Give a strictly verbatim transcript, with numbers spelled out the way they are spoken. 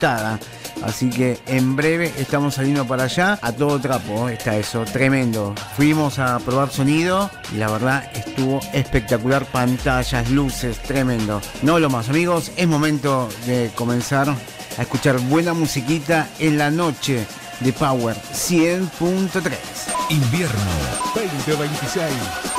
asustada. Así que en breve estamos saliendo para allá. A todo trapo, ¿eh? Está eso, tremendo. Fuimos a probar sonido y la verdad estuvo espectacular. Pantallas, luces, tremendo. No lo más, amigos, es momento de comenzar a escuchar buena musiquita en la noche de Power cien punto tres. Invierno veinte veintiséis.